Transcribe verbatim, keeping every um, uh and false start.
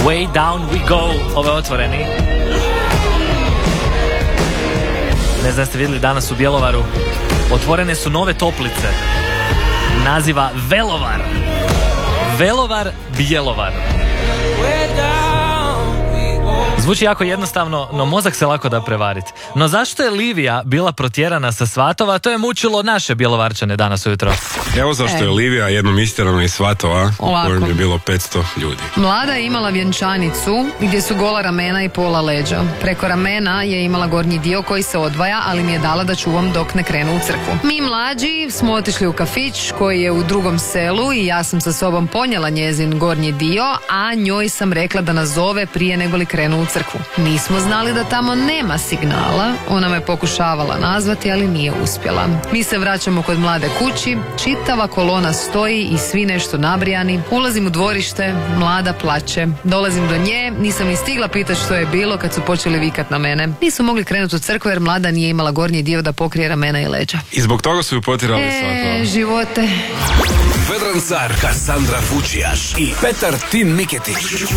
Way down we go. Ove otvoreni. Ne znam, ste vidjeli danas u Bjelovaru, otvorene su nove toplice naziva Velovar. Velovar, Bjelovar. Zvuči jako jednostavno, no mozak se lako da prevariti. No zašto je Livija bila protjerana sa Svatova? To je mučilo naše Bjelovarčane danas ujutro. Evo zašto e. je Livija jednom istjerana iz Svatova, u kojem je bilo petsto ljudi. Mlada je imala vjenčanicu gdje su gola ramena i pola leđa. Preko ramena je imala gornji dio koji se odvaja, ali mi je dala da čuvam dok ne krenu u crkvu. Mi mlađi smo otišli u kafić koji je u drugom selu i ja sam sa sobom ponijela njezin gornji dio, a njoj sam rekla da nas zove prije nego li krenu u crkvu. Nismo znali da tamo nema signala, ona me pokušavala nazvati, ali nije uspjela. Mi se vraćamo kod mlade kući, čitava kolona stoji i svi nešto nabrijani. Ulazim u dvorište, mlada plače. Dolazim do nje, nisam ni stigla pitati što je bilo kad su počeli vikat na mene. Nisu mogli krenuti u crkvu jer mlada nije imala gornji dio da pokrije ramena i leđa. I zbog toga su ju potjerali e, Svatova. Živote. Vedran Car, Kassandra Fučijaš i Petar Tin Miketić.